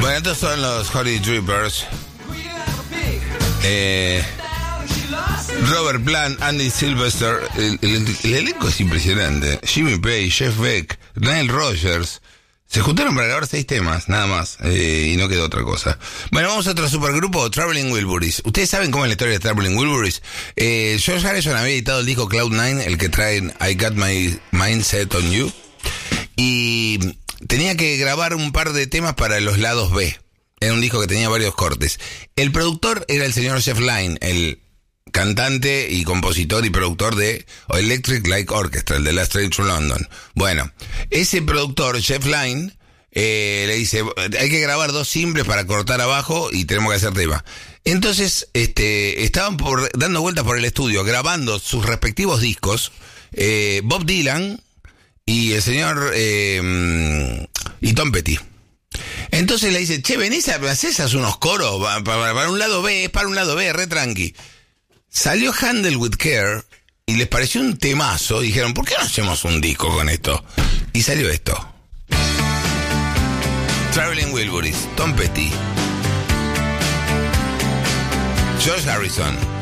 Bueno, estos son los Honey Drippers. Robert Plant, Andy Sylvester, el elenco es impresionante. Jimmy Page, Jeff Beck, Nile Rodgers. Se juntaron para grabar 6 temas, nada más, y no quedó otra cosa. Bueno, vamos a otro supergrupo, Traveling Wilburys. ¿Ustedes saben cómo es la historia de Traveling Wilburys? George Harrison había editado el disco Cloud9, el que trae I Got My Mindset on You, y tenía que grabar un par de temas para los lados B. Era un disco que tenía varios cortes. El productor era el señor Jeff Lynne, el cantante y compositor y productor de Electric Light Orchestra, el de Last Train to London. Bueno, ese productor, Jeff Lynne, le dice, hay que grabar 2 simples para cortar abajo y tenemos que hacer tema. Entonces, estaban dando vueltas por el estudio, grabando sus respectivos discos, Bob Dylan y el señor y Tom Petty. Entonces le dice, che, venís a hacer unos coros para un lado B, es para un lado B, re tranqui. Salió Handle with Care y les pareció un temazo. Dijeron, ¿por qué no hacemos un disco con esto? Y salió esto. Traveling Wilburys, Tom Petty, George Harrison.